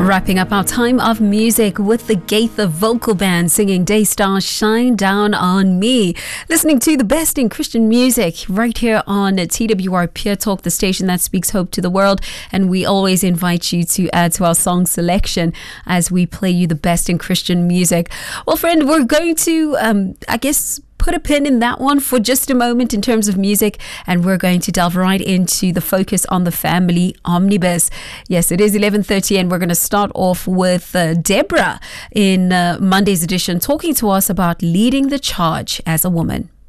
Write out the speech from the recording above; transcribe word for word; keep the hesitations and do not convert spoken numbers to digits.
Wrapping up our time of music with the Gaither Vocal Band singing Daystar Shine Down on Me. Listening to the best in Christian music right here on T W R Pure Talk, the station that speaks hope to the world. And we always invite you to add to our song selection as we play you the best in Christian music. Well, friend, we're going to, um, I guess, put a pin in that one for just a moment in terms of music, and we're going to delve right into the focus on the family omnibus. Yes, it is eleven thirty, and we're going to start off with uh, Deborah in uh, Monday's edition talking to us about leading the charge as a woman.